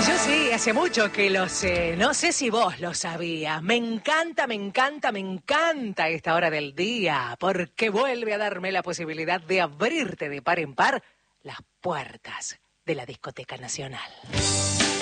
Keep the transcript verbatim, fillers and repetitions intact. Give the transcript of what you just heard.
Yo sí, hace mucho que lo sé. No sé si vos lo sabías. Me encanta, me encanta, me encanta esta hora del día, porque vuelve a darme la posibilidad de abrirte de par en par las puertas de la Discoteca Nacional.